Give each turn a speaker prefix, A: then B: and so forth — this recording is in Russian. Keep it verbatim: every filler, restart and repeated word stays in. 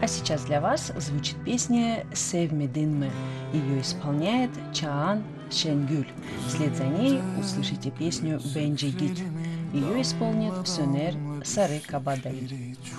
A: А сейчас для вас звучит песня «Sevmedin mi». Ее исполняет Чаан Шенгюль. Вслед за ней услышите песню «Bence git». Ее исполнит Сөнер Сарыкабадай.